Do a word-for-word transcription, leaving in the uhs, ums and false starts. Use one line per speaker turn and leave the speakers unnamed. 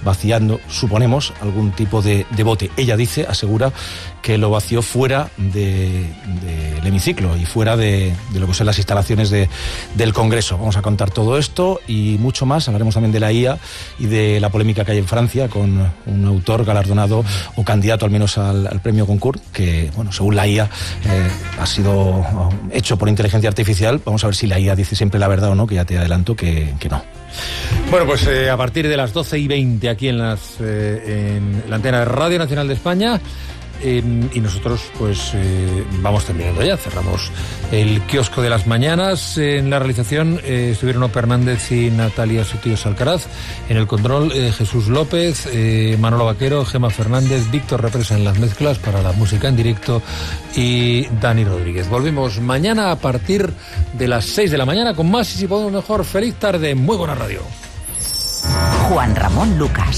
vaciando, suponemos, algún tipo de, de bote. Ella dice, asegura, que lo vació fuera de, del hemiciclo y fuera de, de lo que son las instalaciones de, del Congreso. Vamos a contar todo esto y mucho más. Hablaremos también de la I A y de la polémica que hay en Francia con un autor galardonado o candidato al menos al, al premio Goncourt, que, bueno, según la I A eh, ha sido hecho por inteligencia artificial. Vamos a ver si la I A dice siempre la verdad o no, que ya te adelanto que, que no.
Bueno, pues eh, a partir de las doce y veinte aquí en, las, eh, en la antena de Radio Nacional de España. Eh, y nosotros pues eh, vamos terminando ya, cerramos el kiosco de las mañanas. En la realización eh, estuvieron Ope Hernández y Natalia Sotillos Alcaraz, en el control eh, Jesús López, eh, Manolo Vaquero, Gema Fernández, Víctor Represa en las mezclas para la música en directo y Dani Rodríguez. Volvemos mañana a partir de las seis de la mañana con más y si podemos mejor. Feliz tarde, muy buena radio.
Juan Ramón Lucas.